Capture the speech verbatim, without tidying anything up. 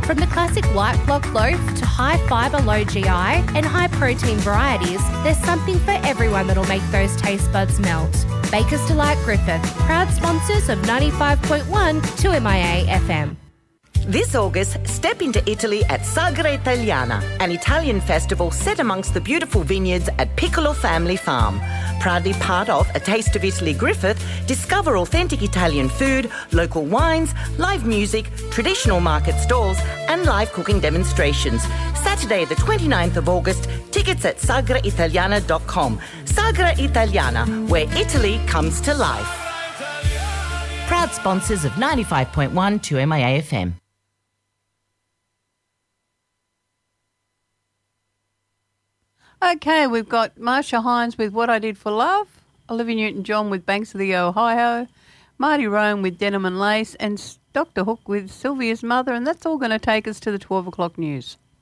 From the classic white flock loaf to high fibre, low G I and high protein varieties, there's something for everyone that'll make those taste buds melt. Bakers Delight Griffith, proud sponsors of ninety-five point one two M I A F M. This August, step into Italy at Sagra Italiana, an Italian festival set amongst the beautiful vineyards at Piccolo Family Farm. Proudly part of A Taste of Italy Griffith, discover authentic Italian food, local wines, live music, traditional market stalls and live cooking demonstrations. Saturday the twenty-ninth of August, tickets at sagra italiana dot com. Sagra Italiana, where Italy comes to life. Proud sponsors of ninety-five point one two M I A F M. Okay, we've got Marsha Hines with What I Did for Love, Olivia Newton-John with Banks of the Ohio, Marty Rome with Denim and Lace, and Doctor Hook with Sylvia's Mother, and that's all going to take us to the twelve o'clock news.